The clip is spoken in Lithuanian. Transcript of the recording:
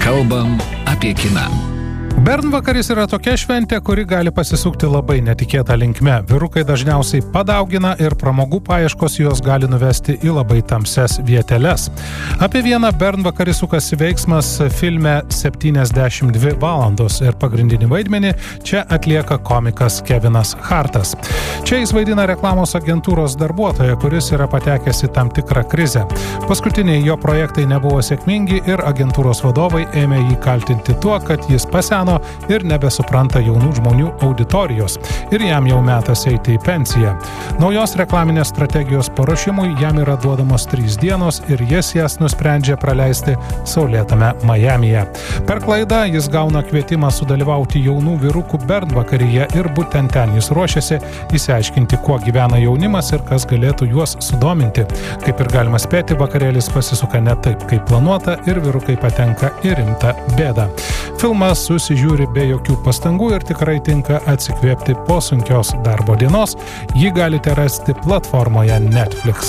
Kalbam apie kiną. Bernvakaris yra tokia šventė, kuri gali pasisukti labai netikėtą linkme. Vyrukai dažniausiai padaugina ir pramogų paieškos juos gali nuvesti į labai tamsias vieteles. Apie vieną Bernvakarį sukasi veiksmas filme 72 valandos ir pagrindinį vaidmenį čia atlieka komikas Kevinas Hartas. Čia jis vaidina reklamos agentūros darbuotoją, kuris yra patekęs į tam tikrą krizę. Paskutiniai jo projektai nebuvo sėkmingi ir agentūros vadovai ėmė jį kaltinti tuo, kad jis paseno ir nebesupranta jaunų žmonių auditorijos ir jam jau metas eiti į pensiją. Naujos reklaminės strategijos paruošimui jam yra duodamos 3 dienos ir jis jas nusprendžia praleisti saulėtame Majamyje. Per klaidą jis gauna kvietimą sudalyvauti jaunų vyrukų Bernvakaryje ir būtent ten jis ruošiasi išsiaiškinti, kuo gyvena jaunimas ir kas galėtų juos sudominti. Kaip ir galima spėti, vakarėlis pasisuka ne taip, kaip planuota ir vyrukai patenka į rimtą bėdą. Filmas susižiūri be jokių pastangų ir tikrai tinka atsikvėpti po sunkios darbo dienos. Jį galite rasti platformoje Netflix.